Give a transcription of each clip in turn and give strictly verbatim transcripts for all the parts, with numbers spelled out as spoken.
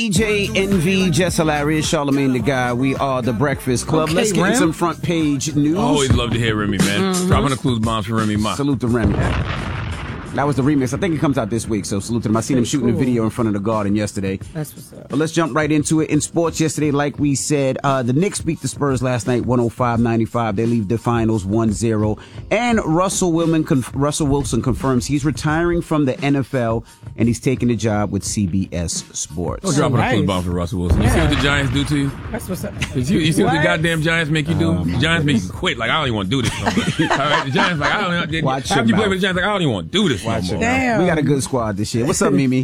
E J, Envy, Jess Hilarious, Charlamagne the Guy. We are the Breakfast Club. Okay, Let's get Rem. some front page news. Always love to hear Remy, man. Mhm. Dropping the clues bombs for Remy Ma. Salute to Remy. That was the remix. I think it comes out this week, so salute to them. I seen him shooting a cool. video in front of the Garden yesterday. That's what's up. But let's jump right into it. In sports yesterday, like we said, uh, the Knicks beat the Spurs last night, one oh five ninety-five. They leave the finals one zero. And Russell Wilson, conf- Russell Wilson confirms he's retiring from the N F L, and he's taking a job with C B S Sports. Don't drop Oh, a clue nice. bomb for Russell Wilson. You see Yeah. what the Giants do to you? That's what's up. You see, you see what? the What? goddamn Giants make you do? Oh, the Giants make you quit. Like, I don't even want to do this no more. All right? The Giants like, I don't even Watch After your you play mouth. with the Giants, like, I don't even want to do this Watch no it. more. Damn. We got a good squad this year. What's up, Mimi?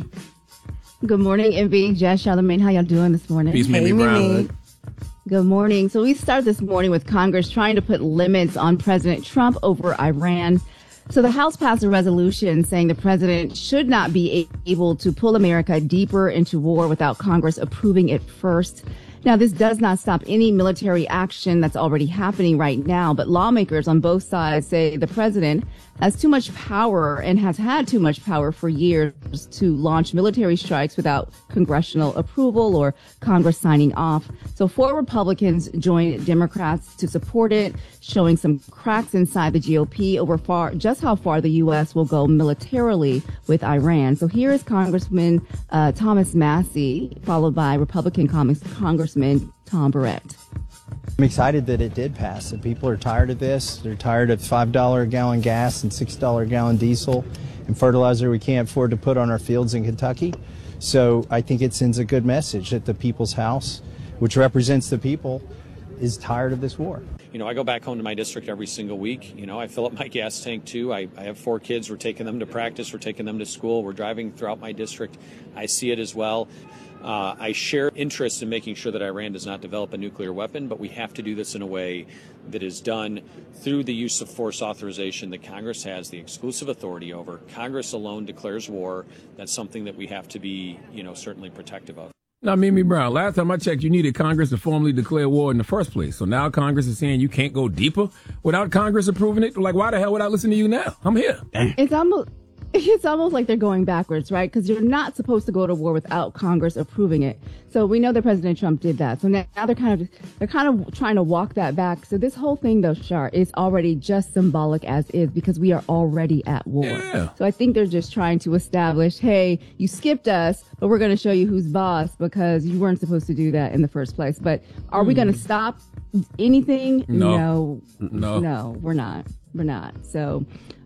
Good morning, Envy, Jess, Charlamagne. How y'all doing this morning? Peace, Mimi Hey, Brown. Mimi. Good morning. So we start this morning with Congress trying to put limits on President Trump over Iran. So the House passed a resolution saying the president should not be a- able to pull America deeper into war without Congress approving it first. Now, this does not stop any military action that's already happening right now, but lawmakers on both sides say the president has too much power and has had too much power for years to launch military strikes without congressional approval or Congress signing off. So four Republicans joined Democrats to support it, showing some cracks inside the G O P over far just how far the U S will go militarily with Iran. So here is Congressman uh, Thomas Massey, followed by Republican Congress- Congressman Tom Barrett. I'm excited that it did pass, and people are tired of this. They're tired of five dollars a gallon gas and six dollars a gallon diesel and fertilizer we can't afford to put on our fields in Kentucky. So I think it sends a good message that the People's House, which represents the people, is tired of this war. You know, I go back home to my district every single week. You know, I fill up my gas tank too. I, I have four kids. We're taking them to practice. We're taking them to school. We're driving throughout my district. I see it as well. Uh, I share interest in making sure that Iran does not develop a nuclear weapon, but we have to do this in a way that is done through the use of force authorization that Congress has the exclusive authority over. Congress alone declares war. That's something that we have to be, you know, certainly protective of. Now, Mimi Brown, last time I checked, you needed Congress to formally declare war in the first place. So now Congress is saying you can't go deeper without Congress approving it? Like, why the hell would I listen to you now? I'm here. It's almost it's almost like they're going backwards, right? Because you're not supposed to go to war without Congress approving it. So we know that President Trump did that. So now, now they're kind of they're kind of trying to walk that back. So this whole thing, though, Shar, is already just symbolic as is because we are already at war. Yeah. So I think they're just trying to establish, hey, you skipped us, but we're going to show you who's boss because you weren't supposed to do that in the first place. But are we going to stop anything? No. No. No. No, we're not. We're not. So.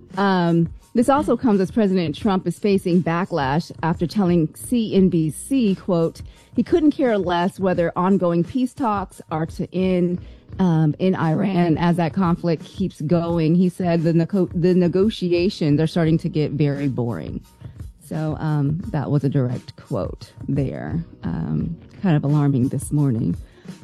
Um, this also comes as President Trump is facing backlash after telling C N B C, quote, he couldn't care less whether ongoing peace talks are to end um, in Iran as that conflict keeps going. He said the, nego- the negotiations are starting to get very boring. So um, that was a direct quote there. Um, kind of alarming this morning.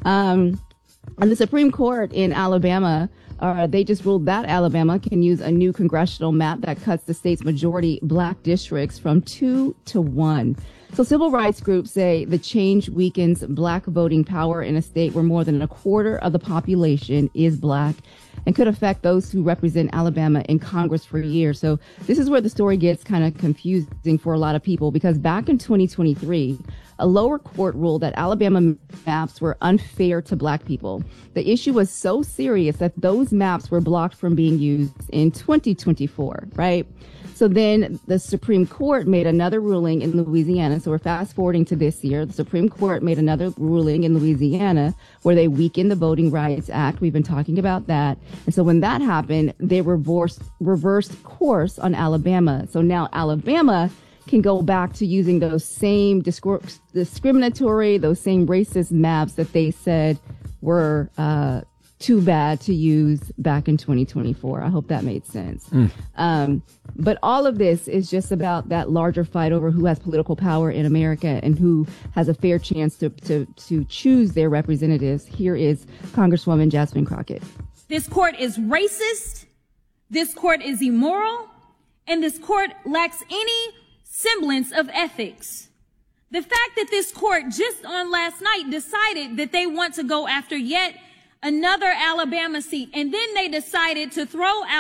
Um, and the Supreme Court in Alabama Uh, they just ruled that Alabama can use a new congressional map that cuts the state's majority black districts from two to one. So civil rights groups say the change weakens black voting power in a state where more than a quarter of the population is black and could affect those who represent Alabama in Congress for years. So this is where the story gets kind of confusing for a lot of people, because back in twenty twenty-three, a lower court ruled that Alabama maps were unfair to black people. The issue was so serious that those maps were blocked from being used in twenty twenty-four, right? So then the Supreme Court made another ruling in Louisiana. So we're fast forwarding to this year. The Supreme Court made another ruling in Louisiana where they weakened the Voting Rights Act. We've been talking about that. And so when that happened, they reversed, reversed course on Alabama. So now Alabama can go back to using those same discor- discriminatory, those same racist maps that they said were uh, too bad to use back in twenty twenty-four. I hope that made sense. Mm. Um, but all of this is just about that larger fight over who has political power in America and who has a fair chance to, to, to choose their representatives. Here is Congresswoman Jasmine Crockett. This court is racist. This court is immoral. And this court lacks any semblance of ethics. The fact that this court just on last night decided that they want to go after yet another Alabama seat, and then they decided to throw out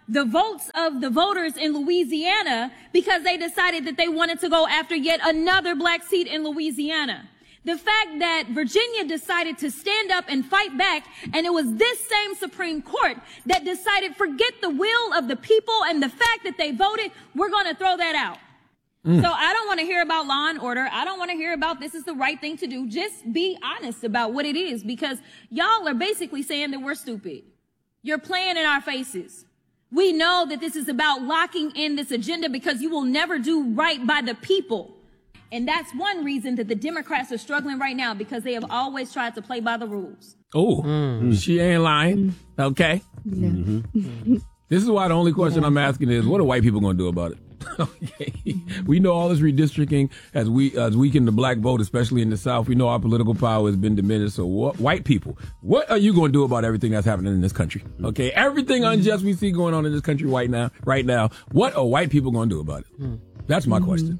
the votes of the voters in Louisiana because they decided that they wanted to go after yet another black seat in Louisiana. The fact that Virginia decided to stand up and fight back, and it was this same Supreme Court that decided, forget the will of the people and the fact that they voted, we're going to throw that out. Mm. So I don't want to hear about law and order. I don't want to hear about this is the right thing to do. Just be honest about what it is, because y'all are basically saying that we're stupid. You're playing in our faces. We know that this is about locking in this agenda because you will never do right by the people. And that's one reason that the Democrats are struggling right now, because they have always tried to play by the rules. Oh, mm. she ain't lying. Okay. Yeah. Mm-hmm. This is why the only question yeah. I'm asking is, what are white people going to do about it? Okay. We know all this redistricting has we has weakened the black vote, especially in the South. We know our political power has been diminished. So what, white people, what are you going to do about everything that's happening in this country? Okay. Everything unjust we see going on in this country right now, right now, what are white people going to do about it? That's my mm-hmm. question.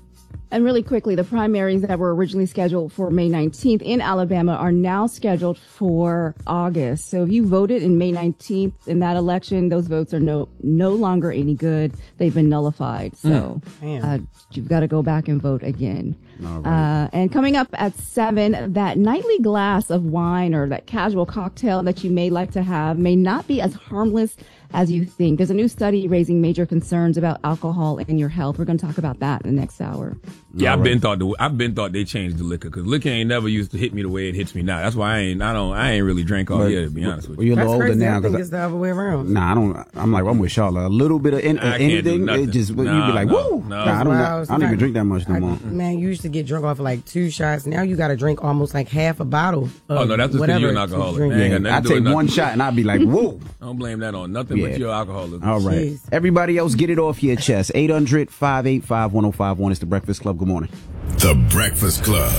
And really quickly, the primaries that were originally scheduled for May nineteenth in Alabama are now scheduled for August. So if you voted in May nineteenth in that election, those votes are no no longer any good. They've been nullified. So mm. uh, you've got to go back and vote again. Right. Uh, and coming up at seven, that nightly glass of wine or that casual cocktail that you may like to have may not be as harmless as you think. There's a new study raising major concerns about alcohol and your health. We're going to talk about that in the next hour. Yeah, I've right. been thought the, I've been thought they changed the liquor, because liquor ain't never used to hit me the way it hits me now. That's why I ain't I don't I ain't really drank all but, year, to be honest with you. Well, you're a little older now. I think it's the other way around. Nah, I don't. I'm like I'm with Charlotte. A little bit of in, uh, anything, it just nah, you'd be like, no, woo. No. Nah, I don't. I don't even drink that much no I, more. Man, you used to get drunk off of like two shots. Now you got to drink almost like half a bottle. Of oh no, that's just because you're an alcoholic. Man, I take one shot and I'd be like, whoa. I don't blame that on nothing yeah. but your alcoholism. All right. Jeez. Everybody else, get it off your chest. eight hundred, five eight five, one oh five one. It's The Breakfast Club. Good morning. The Breakfast Club.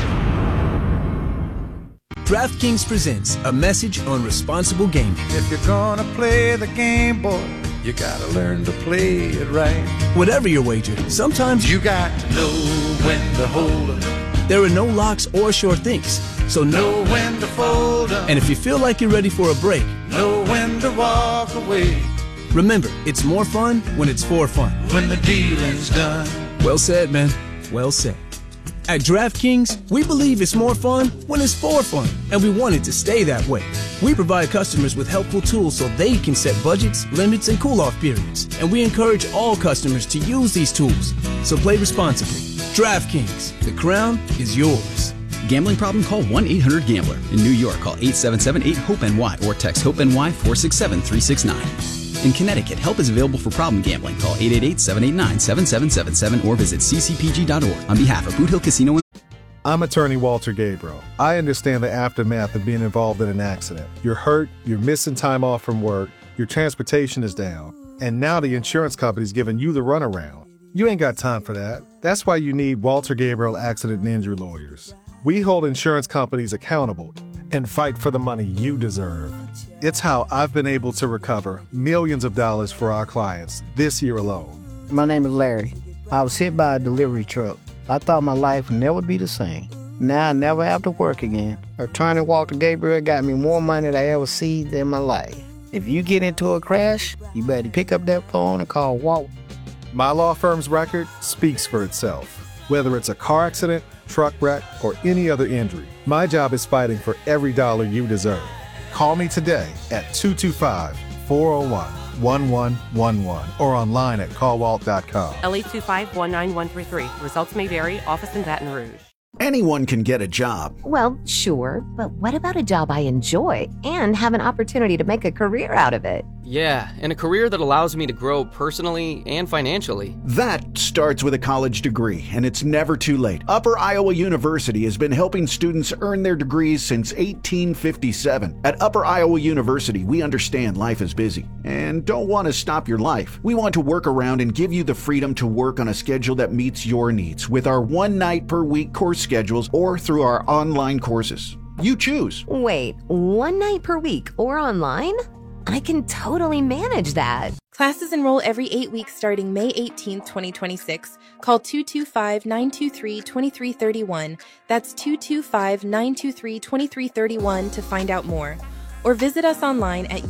DraftKings presents a message on responsible gaming. If you're gonna play the game, boy, you gotta learn to play it right. Whatever your wager, sometimes you got to know when to hold 'em. There are no locks or sure things, so know when to fold 'em. And if you feel like you're ready for a break, know when to walk away. Remember, it's more fun when it's for fun. When the dealing's done. Well said, man. Well said. At DraftKings, we believe it's more fun when it's for fun, and we want it to stay that way. We provide customers with helpful tools so they can set budgets, limits, and cool-off periods, and we encourage all customers to use these tools. So play responsibly. DraftKings, the crown is yours. Gambling problem? Call one eight hundred gambler. In New York, call eight seven seven eight hope N Y or text HOPE-NY four six seven three six nine. In Connecticut, help is available for problem gambling. Call eight eight eight, seven eight nine, seven seven seven seven or visit c c p g dot org. On behalf of Boot Hill Casino. I'm attorney Walter Gabriel. I understand the aftermath of being involved in an accident. You're hurt, you're missing time off from work, your transportation is down, and now the insurance company's giving you the runaround. You ain't got time for that. That's why you need Walter Gabriel Accident and Injury Lawyers. We hold insurance companies accountable and fight for the money you deserve. It's how I've been able to recover millions of dollars for our clients this year alone. My name is Larry. I was hit by a delivery truck. I thought my life would never be the same. Now I never have to work again. Attorney Walter Gabriel got me more money than I ever seen in my life. If you get into a crash, you better pick up that phone and call Walt. My law firm's record speaks for itself. Whether it's a car accident, truck wreck, or any other injury, my job is fighting for every dollar you deserve. Call me today at two two five, four oh one, one one one one or online at call walt dot com. L eight two five, one nine one three three. Results may vary. Office in Baton Rouge. Anyone can get a job. Well, sure, but what about a job I enjoy and have an opportunity to make a career out of it? Yeah, and a career that allows me to grow personally and financially. That starts with a college degree, and it's never too late. Upper Iowa University has been helping students earn their degrees since eighteen fifty-seven. At Upper Iowa University, we understand life is busy and don't want to stop your life. We want to work around and give you the freedom to work on a schedule that meets your needs with our one night per week course schedules or through our online courses. You choose. Wait, one night per week or online? I can totally manage that. Classes enroll every eight weeks starting May eighteenth, twenty twenty-six. Call two two five, nine two three, two three three one. That's two two five, nine two three, two three three one to find out more. or visit us online at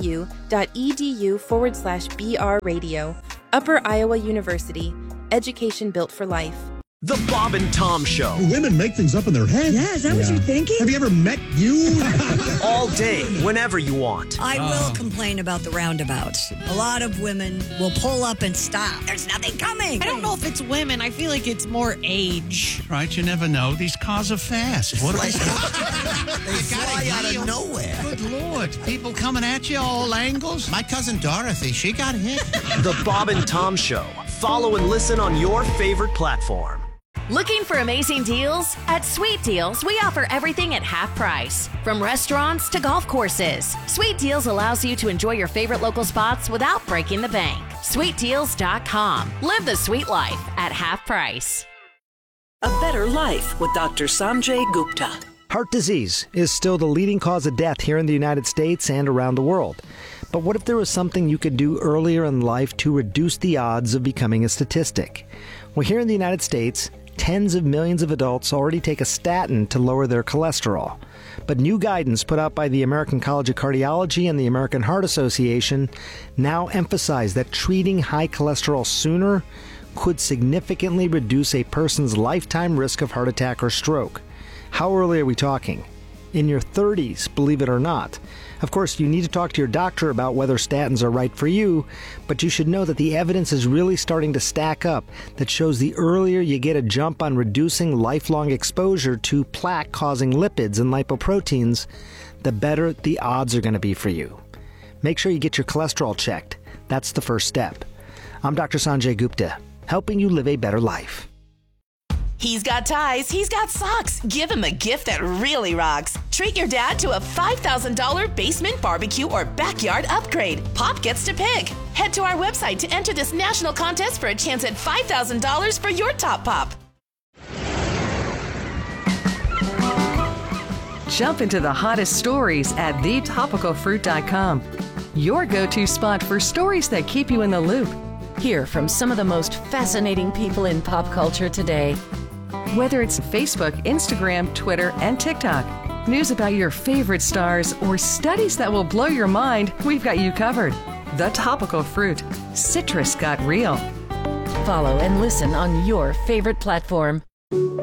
uiu.edu forward slash BR radio. Upper Iowa University, education built for life. The Bob and Tom Show. Women make things up in their head. Yeah, is that yeah. what you're thinking? Have you ever met you? All day, whenever you want. I oh. will complain about the roundabouts. A lot of women will pull up and stop. There's nothing coming. I don't know if it's women. I feel like it's more age. Right, you never know. These cars are fast. What like, they fly out of nowhere. Good Lord. People coming at you all angles. My cousin Dorothy, she got hit. The Bob and Tom Show. Follow and listen on your favorite platform. Looking for amazing deals? At Sweet Deals, we offer everything at half price. From restaurants to golf courses, Sweet Deals allows you to enjoy your favorite local spots without breaking the bank. sweet deals dot com. Live the sweet life at half price. A better life with Doctor Sanjay Gupta. Heart disease is still the leading cause of death here in the United States and around the world. But what if there was something you could do earlier in life to reduce the odds of becoming a statistic? Well, here in the United States, tens of millions of adults already take a statin to lower their cholesterol. But new guidance put out by the American College of Cardiology and the American Heart Association now emphasize that treating high cholesterol sooner could significantly reduce a person's lifetime risk of heart attack or stroke. How early are we talking? In your thirties, believe it or not. Of course, you need to talk to your doctor about whether statins are right for you, but you should know that the evidence is really starting to stack up that shows the earlier you get a jump on reducing lifelong exposure to plaque-causing lipids and lipoproteins, the better the odds are going to be for you. Make sure you get your cholesterol checked. That's the first step. I'm Doctor Sanjay Gupta, helping you live a better life. He's got ties, he's got socks. Give him a gift that really rocks. Treat your dad to a five thousand dollars basement barbecue or backyard upgrade. Pop gets to pick. Head to our website to enter this national contest for a chance at five thousand dollars for your top pop. Jump into the hottest stories at the topical fruit dot com. Your go-to spot for stories that keep you in the loop. Hear from some of the most fascinating people in pop culture today. Whether it's Facebook, Instagram, Twitter, and TikTok, news about your favorite stars, or studies that will blow your mind, we've got you covered. The Topical Fruit. Citrus got real. Follow and listen on your favorite platform.